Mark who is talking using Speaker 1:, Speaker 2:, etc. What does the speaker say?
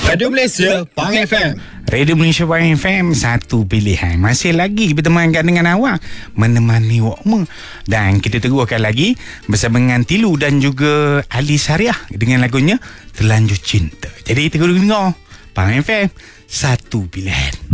Speaker 1: Radio Malaysia, Pang FM.
Speaker 2: Radio Malaysia Pang FM, satu pilihan. Masih lagi bertemankan dengan awak, menemani awak. Dan kita teruskan lagi bersama dengan Tilu dan juga Ali Syariah dengan lagunya Terlanjur Cinta. Jadi kita dengar Pang FM, satu pilihan.